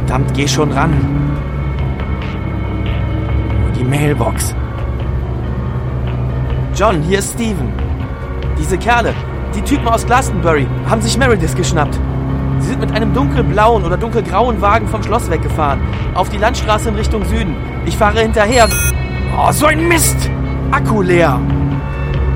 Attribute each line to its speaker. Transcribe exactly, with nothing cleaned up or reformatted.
Speaker 1: Verdammt, geh schon ran. Die Mailbox. John, hier ist Steven. Diese Kerle, die Typen aus Glastonbury, haben sich Meredith geschnappt. Sie sind mit einem dunkelblauen oder dunkelgrauen Wagen vom Schloss weggefahren. Auf die Landstraße in Richtung Süden. Ich fahre hinterher. Oh, so ein Mist! Akku leer.